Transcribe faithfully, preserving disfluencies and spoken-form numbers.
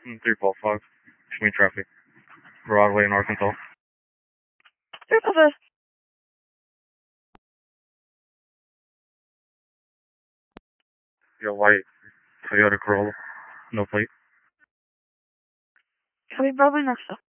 Mm, three four five. Between traffic. Broadway in Arkansas. three five five. Your white Toyota Corolla. No plate. Copy, Broadway next stop.